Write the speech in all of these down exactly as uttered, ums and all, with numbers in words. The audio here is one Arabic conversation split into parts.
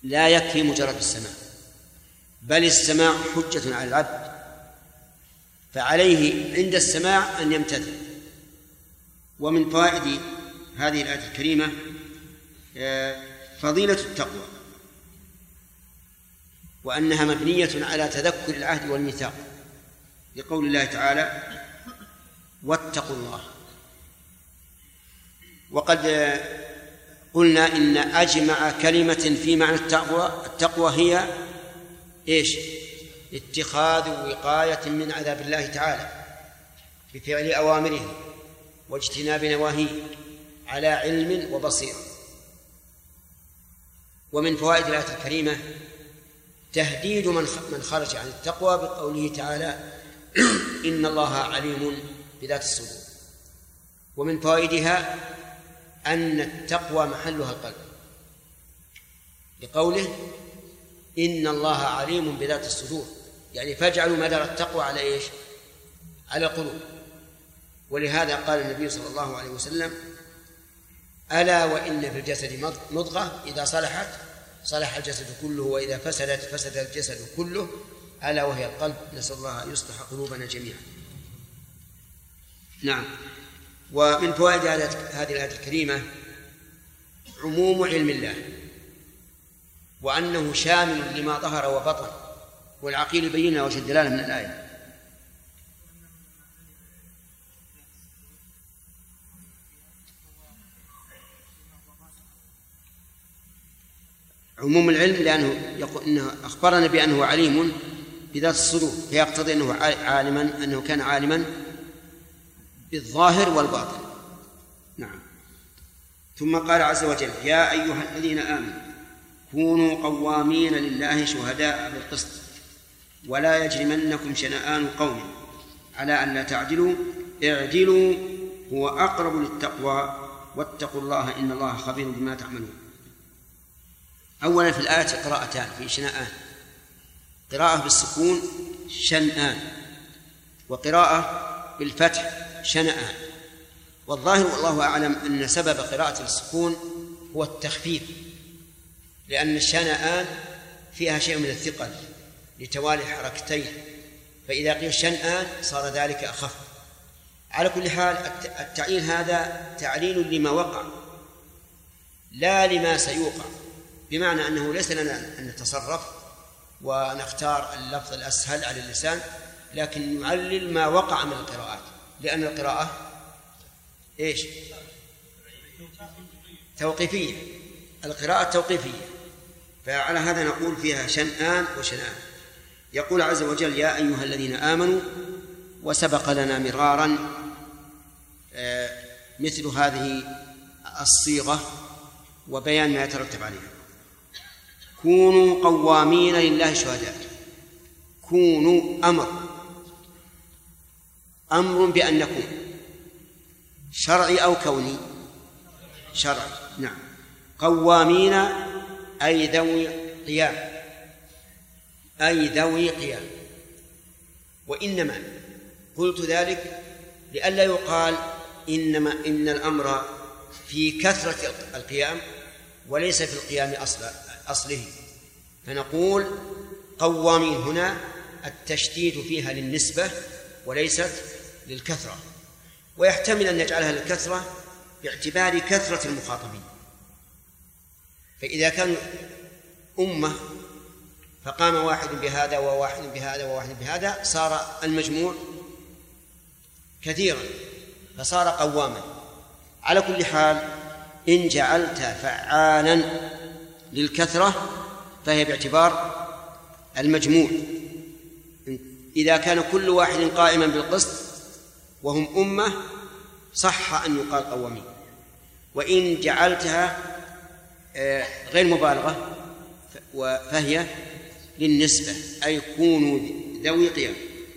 لا يكفي مجرد السماع، بل السماع حجة على العبد، فعليه عند السماع أن يمتثل. ومن فوائد هذه الآية الكريمة فضيلة التقوى، وأنها مبنية على تذكر العهد والميثاق، لقول الله تعالى واتقوا الله. وقد قلنا إن أجمع كلمة في معنى التقوى التقوى هي إيش؟ اتخاذ وقاية من عذاب الله تعالى بفعل أوامره واجتناب نواهيه على علم وبصيرة. ومن فوائد الآية الكريمة تهديد من خرج عن التقوى بقوله تعالى إن الله عليم بذات الصدور. ومن فوائدها أن التقوى محلها القلب، لقوله إن الله عليم بذات الصدور، يعني فاجعلوا مدار التقوى على إيش؟ على القلوب. ولهذا قال النبي صلى الله عليه وسلم ألا وإن في الجسد مضغة إذا صلحت صلح الجسد كله وإذا فسدت فسد الجسد كله ألا وهي القلب. نسأل الله أن يصلح قلوبنا جميعا. نعم. ومن فوائد هذه الآية الكريمة عموم علم الله، وأنه شامل لما ظهر وبطن، والعقيل يبين وجه الدلالة من الآية. عموم العلم لأنه يقول إنه أخبرنا بأنه عليم بذات الصدور، فيقتضي أنه عالما أنه كان عالما بالظاهر والباطن. نعم. ثم قال عز وجل يا أيها الذين آمنوا كونوا قوامين لله شهداء بالقسط ولا يجرمنكم شنآن قوم على أن لا تعدلوا اعدلوا هو أقرب للتقوى واتقوا الله إن الله خبير بما تعملون. أولا في الآية قراءتان في شنآن، قراءة بالسكون شنآن، وقراءة بالفتح شنآن. والظاهر والله أعلم أن سبب قراءة السكون هو التخفيف، لأن الشنآن فيها شيء من الثقل لتوالي حركتين، فإذا قيل شنآن صار ذلك أخف. على كل حال التعليل هذا تعليل لما وقع لا لما سيوقع، بمعنى أنه ليس لنا أن نتصرف ونختار اللفظ الأسهل على اللسان، لكن نعلل ما وقع من القراءات، لأن القراءة إيش؟ توقيفية، القراءة توقيفية، فعلى هذا نقول فيها شنآن وشنآن. يقول عز وجل يا أيها الذين آمنوا، وسبق لنا مرارا مثل هذه الصيغة وبيان ما يترتب عليها. كونوا قوامين لله شهداء، كونوا أمر أمر بأن نكون شرعي أو كوني؟ شرعي. نعم. قوامين أي ذوي قيام، أي ذوي قيام. وإنما قلت ذلك لئلا يقال إنما إن الأمر في كثرة القيام وليس في القيام أصلا أصله، فنقول قوامين هنا التشديد فيها للنسبة وليست للكثرة، ويحتمل أن نجعلها للكثرة باعتبار كثرة المخاطبين. فإذا كان أمة فقام واحد بهذا وواحد بهذا وواحد بهذا صار المجموع كثيرا فصار قواما. على كل حال إن جعلت فعالا للكثرة فهي باعتبار المجموع. إذا كان كل واحد قائما بالقسط وهم أمة صح أن يقال قوامين. وإن جعلتها غير مبالغة فهي للنسبة، أي كونوا ذوي قيام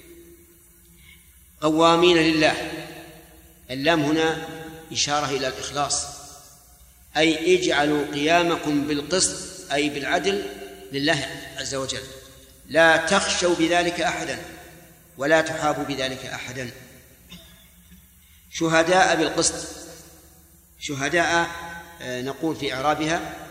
قوامين لله. اللام هنا إشارة إلى الإخلاص، أي اجعلوا قيامكم بالقسط أي بالعدل لله عز وجل، لا تخشوا بذلك أحدا ولا تحابوا بذلك أحدا. شهداء بالقسط، شهداء نقول في إعرابها